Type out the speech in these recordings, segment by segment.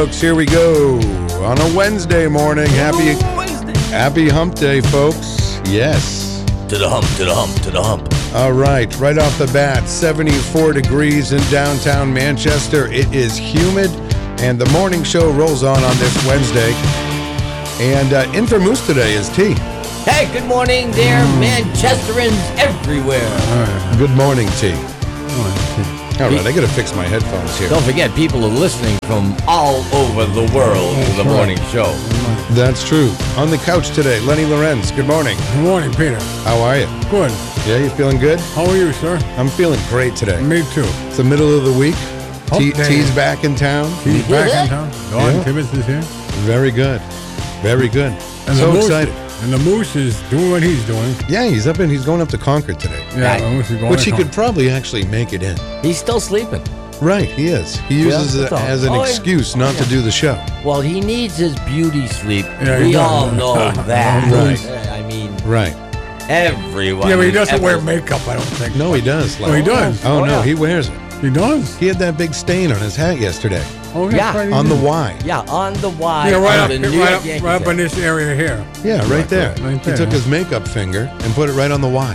Folks, here we go on a Wednesday morning. Happy hump day, folks. Yes. To the hump, to the hump, to the hump. All right, right off the bat, 74 degrees in downtown Manchester. It is humid, and the morning show rolls on this Wednesday. And in for Moose today is T. Hey, good morning there, Manchesterans everywhere. Good morning, T. All right, I got to fix my headphones here. Don't forget, people are listening from all over the world to the morning show. That's true. On the couch today, Lenny Lorenz. Good morning. Good morning, Peter. How are you? Good. Yeah, you feeling good? How are you, sir? I'm feeling great today. Me too. It's the middle of the week. T's back in town. He's back in town. Don Tibbetts is here. Very good. Very good. And so excited. And the Moose is doing what he's doing. Yeah, he's going up to Concord today. Yeah, the Moose is going which he could probably actually make it in. He's still sleeping. Right, he is. He uses it as an excuse not to do the show. Well, he needs his beauty sleep. Yeah, we all know that. Right. I mean, right. Everyone. Yeah, but he doesn't wear makeup, I don't think. No, he does. Oh, he does? Oh, no, he wears it. He does? He had that big stain on his hat yesterday. Oh, yeah. On the Y. Yeah, on the Y. Yeah, right up in this area here. Yeah, right there. Right there. He took his makeup finger and put it right on the Y.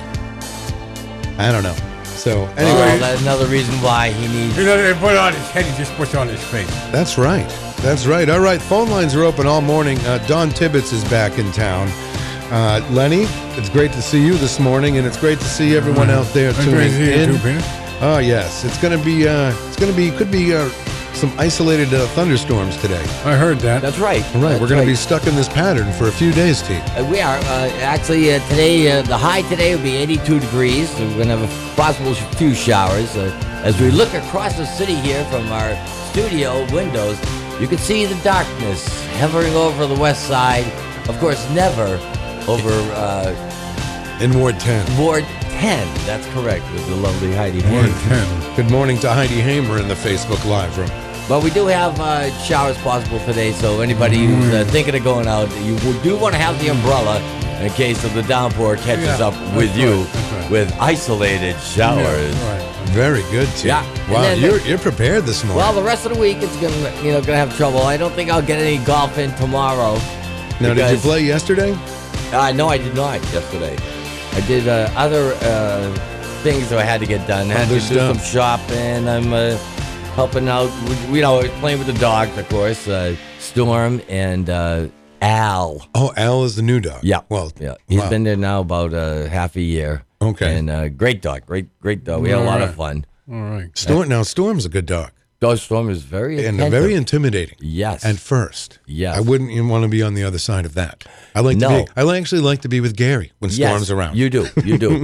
I don't know. So, anyway. Well, that's another reason why he needs... He doesn't put it on his head, he just puts it on his face. That's right. That's right. All right, phone lines are open all morning. Don Tibbetts is back in town. Lenny, it's great to see you this morning, and it's great to see everyone out there tuning in. Oh, yes. Could be some isolated thunderstorms today. I heard that. That's right. All right, we're going to be stuck in this pattern for a few days, T. We are. Actually, today, the high today will be 82 degrees. So we're going to have a possible few showers. As we look across the city here from our studio windows, you can see the darkness hovering over the west side. Of course, never over... in Ward 10. Ward 10, that's correct, with the lovely Heidi Ward Hamer. 10. Good morning to Heidi Hamer in the Facebook Live room. But we do have showers possible today, so anybody who's thinking of going out, you do want to have the umbrella in case of the downpour catches up with you with isolated showers. Yeah, right. Very good, T. Yeah. Wow, you're prepared this morning. Well, the rest of the week it's gonna have trouble. I don't think I'll get any golf in tomorrow. Now, did you play yesterday? No, I did not yesterday. I did other things that I had to get done. I had to do some shopping. I'm helping out. Playing with the dogs, of course. Storm and Al. Oh, Al is the new dog. Yeah. Well, yeah. He's been there now about half a year. Okay. And great dog. Great dog. We had a lot of fun. All right. Storm's a good dog. Storm is very attentive. And very intimidating. Yes. At first. Yes. I wouldn't even want to be on the other side of that. I actually like to be with Gary when Storm's around. You do.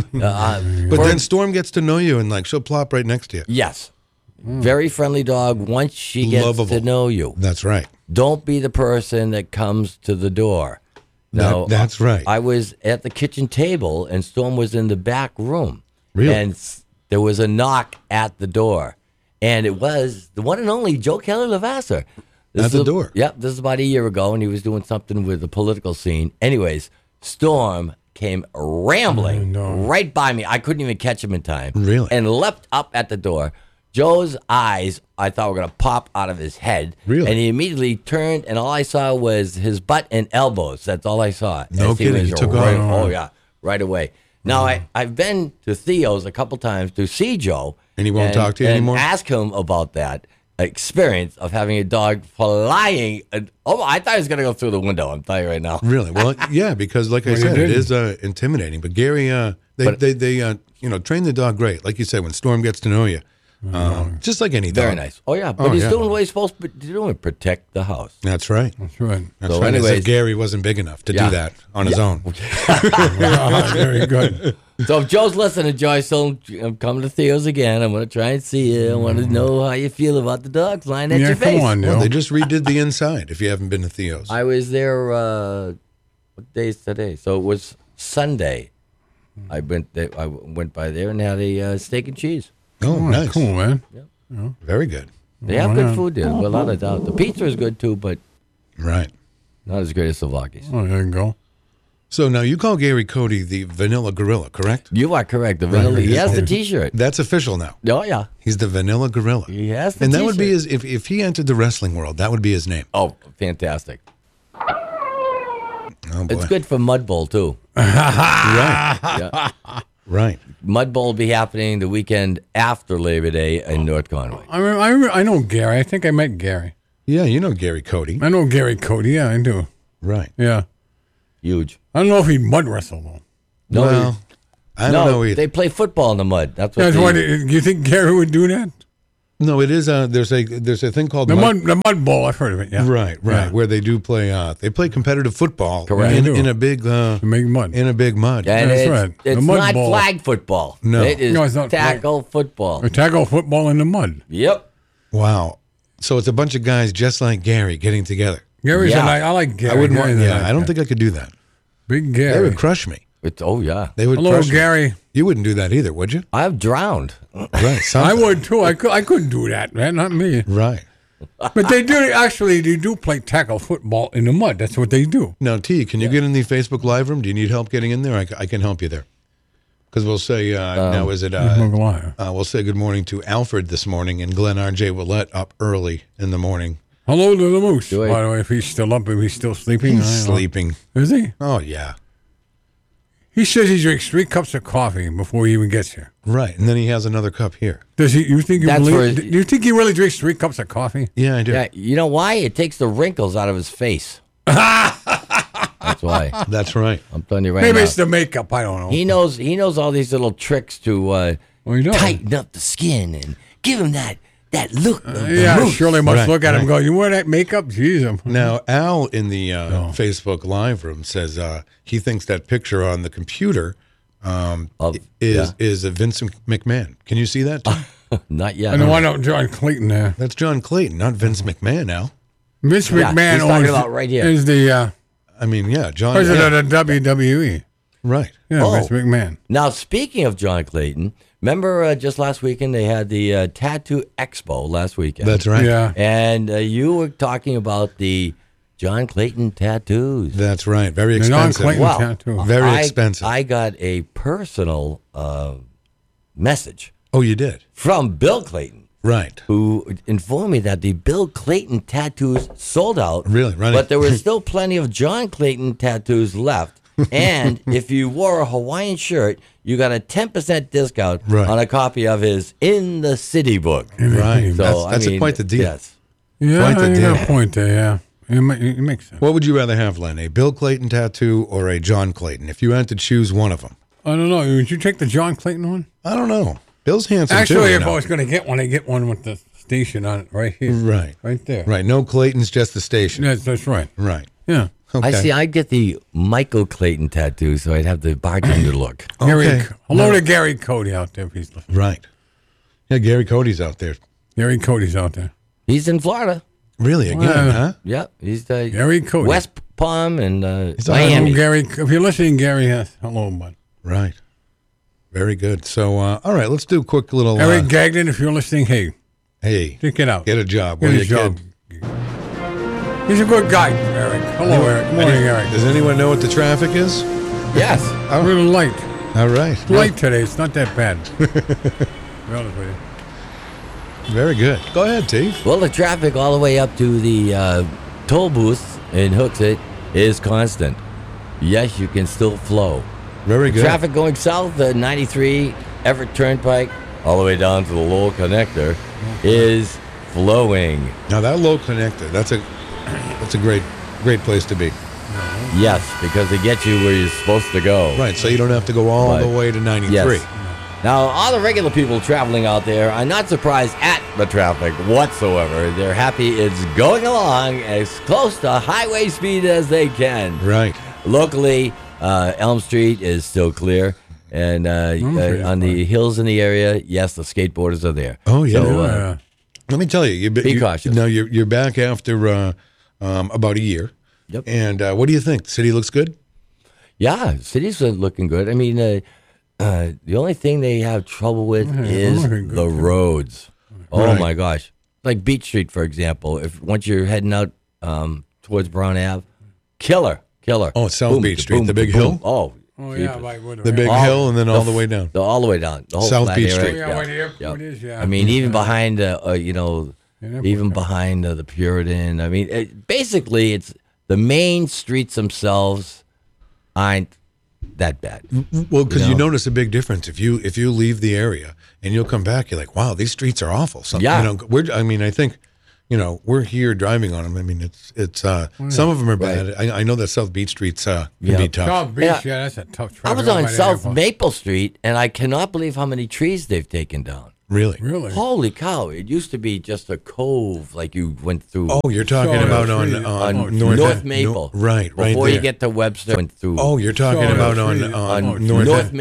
But then Storm gets to know you and she'll plop right next to you. Yes. Very friendly dog once she gets to know you. That's right. Don't be the person that comes to the door. No, that's right. I was at the kitchen table and Storm was in the back room. Really? And there was a knock at the door. And it was the one and only Joe Kelly Lavasser. At the door? Yep, this is about a year ago, and he was doing something with the political scene. Anyways, Storm came rambling right by me. I couldn't even catch him in time. Really? And leapt up at the door. Joe's eyes, I thought were going to pop out of his head. Really? And he immediately turned, and all I saw was his butt and elbows. That's all I saw. No kidding, you took off. Oh, yeah, right away. Now, I've been to Theo's a couple times to see Joe. And he won't talk to you anymore? And ask him about that experience of having a dog flying. I thought he was going to go through the window. I'm telling you right now. Really? Well, yeah, because like I said, it is intimidating. But Gary, they train the dog great. Like you said, when Storm gets to know you, just like any dog. Very nice. Oh, yeah. But he's doing what he's supposed to be doing, protect the house. That's right. That's right. That's right. Anyways, Gary wasn't big enough to do that on his own. Very good. So if Joe's listening, Joyce, I'm coming to Theo's again. I'm going to try and see you. I want to know how you feel about the dogs lying at your face. Come on, well, they just redid the inside, if you haven't been to Theo's. I was there, what day is today? So it was Sunday. I went by there and had a steak and cheese. Oh, nice. Cool, man. Yeah. Very good. They have good food there, without a doubt. The pizza is good, too, but not as great as Slovakia's. Oh, there you go. So now you call Gary Cody the Vanilla Gorilla, correct? You are correct. The vanilla. He has the T-shirt. That's official now. Oh yeah. He's the Vanilla Gorilla. He has the And that T-shirt. would be his, if he entered the wrestling world, that would be his name. Oh, fantastic. Oh, boy. It's good for Mud Bowl too. Right. Yeah. Right. Mud Bowl will be happening the weekend after Labor Day in North Conway. I know Gary. I think I met Gary. Yeah, you know Gary Cody. I know Gary Cody. Yeah, I do. Right. Yeah. Huge. I don't know if he'd mud wrestle though. No, well, I don't know either. They play football in the mud. That's what. That's why. You think Gary would do that? No, it is. There's a thing called The mud bowl. I've heard of it. Yeah. Right, Yeah. where they do play. They play competitive football. Correct. In, They do. in a big. To make mud. In a big mud. And That's it's, right. The it's Mud not Bowl. flag football. No. It is No, it's not tackle football. Or tackle football in the mud. Yep. Wow. So it's a bunch of guys just like Gary getting together. Gary's Yeah. I like Gary. I wouldn't want. Gary's a Yeah, nice I don't guy. think I could do that. Big They Gary. would crush me. Oh yeah. They would Hello, crush me. Gary. You wouldn't do that either, would you? I've drowned. Right. I something. would too. I couldn't do that, man. Not me. Right. But they do play tackle football in the mud. That's what they do. Now, T, can you get in the Facebook Live room? Do you need help getting in there? I can help you there. Because we'll say, now is it, we'll say good morning to Alfred this morning and Glenn R.J. Willett up early in the morning. Hello to the moose. Do I- By the way, if he's still up, if he's still sleeping. He's I don't know. sleeping. Is he? Oh, yeah. He says he drinks 3 cups of coffee before he even gets here. Right. And then he has another cup here. Does he? You think he That's really? where- Do you think he really drinks 3 cups of coffee? Yeah, I do. Yeah. You know why? It takes the wrinkles out of his face. That's why. That's right. I'm telling you right Maybe now. it's the makeup. I don't know. He knows all these little tricks to Well, he does. tighten up the skin and give him that look. Of the Yeah, moose. Shirley must Right, look at him right. and go, "You wear that makeup? Jeez." Now, Al in the Facebook Live room says he thinks that picture on the computer is a Vincent McMahon. Can you see that? Tom? Not yet. And the one up John Clayton there. That's John Clayton, not Vince McMahon, Al. Vince Yeah, McMahon he's talking owns about right here. is the I mean, yeah, John. president Yeah, of the WWE. right. Yeah, Oh. Vince McMahon. Now, speaking of John Clayton, remember just last weekend they had the Tattoo Expo last weekend. That's right. Yeah. And you were talking about the John Clayton tattoos. That's right. Very The John expensive. Clayton Wow. tattoo. Very expensive. I got a personal message Oh, you did? from Bill Clayton, Right. who informed me that the Bill Clayton tattoos sold out. Really? Right. But there were still plenty of John Clayton tattoos left. And if you wore a Hawaiian shirt, you got a 10% discount Right. on a copy of his In the City book. Right. So, That's I mean, quite the deal. Yes. Yeah, Quite the you got deal. a point there. Yeah, it makes sense. What would you rather have, Len? A Bill Clayton tattoo or a John Clayton? If you had to choose one of them. I don't know. Would you take the John Clayton one? I don't know. Bill's handsome too. Actually, you if know. I was going to get one, I get one with the station on it right here. Right. Right there. Right. No Clayton's, just the station. That's right. Right. Yeah. Okay. I see. I'd get the Michael Clayton tattoo, so I'd have the bartender look. Gary, hello No. to Gary Cody out there if he's listening. Right. Yeah, Gary Cody's out there. Gary Cody's out there. He's in Florida. Really? Again, Well, huh? Yep. He's the Gary Cody. West Palm and He's all Hello, Miami. Gary. If you're listening, Gary, yes. Hello, bud. Right. Very good. So, all right, let's do a quick little. Eric Gagnon, if you're listening, hey, Hey, check it out. get a job. Get What a do you job. kid? He's a good guy, Eric. Hello, Eric. Good morning, Eric. Does anyone know what the traffic is? Yes. A little light. All right. It's light today. It's not that bad. To be honest with you. Very good. Go ahead, T. Well, the traffic all the way up to the toll booth in Hooksett is constant. Yes, you can still flow. Very good. Traffic going south, 93 Everett Turnpike, all the way down to the Lowell Connector, is flowing. Now that low connector, that's a great place to be. Yes, because they get you where you're supposed to go. Right. So you don't have to go all Right. the way to 93. Yes. Now, all the regular people traveling out there are not surprised at the traffic whatsoever. They're happy it's going along as close to highway speed as they can. Right. Locally, Elm Street is still clear. And Street on the hills in the area, yes, the skateboarders are there. Oh, yeah. So, Yeah. Let me tell you, Be cautious. Now you're back after about a year. Yep. And what do you think? The city looks good. yeah, cities are looking good. I mean, the only thing they have trouble with is looking good, the too. roads. Oh, Right. my gosh. Like Beach Street, for example. If once you're heading out towards Brown Ave, killer. Killer. Oh, it's South Boom, Beach Street, boom, the big boom. hill? Oh, Oh, jeepers. yeah, like what The big hill and then all the way down. All the way down. The whole South flat Beach area. Street. Oh, yeah, where the airport is, yeah. I mean, even behind, you know, airport, even yeah. behind the Puritan. I mean, basically, it's the main streets themselves aren't that bad. Well, because you know? notice a big difference if you leave the area and you'll come back, you're like, wow, these streets are awful. Yeah. You know, I think, you know, we're here driving on them. I mean, it's some of them are bad. I know that South Beach streets can be tough. South Beach, Yeah. yeah, that's a tough I traffic. was over on by the South airport. Maple Street, and I cannot believe how many trees they've taken down. Really? Really? Holy cow! It used to be just a cove, like you went through. Oh, you're talking So about trees. on on North, North Maple, right before there. you get to Webster, went through. Oh, you're talking So about trees. on On North North